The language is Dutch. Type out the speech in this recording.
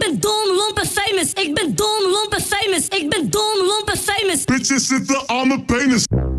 ben dom, lomp en famous. Ik ben dom, lomp en famous. Ik ben dom, lomp en famous. Bitches zitten aan mijn penis.